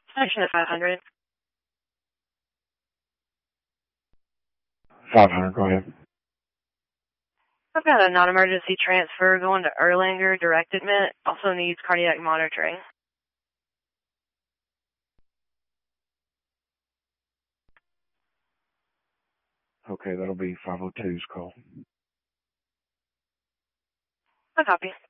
Connection to 500. 500, go ahead. I've got a non-emergency transfer going to Erlanger, direct admit. Also needs cardiac monitoring. Okay, that'll be 502's call. I copy.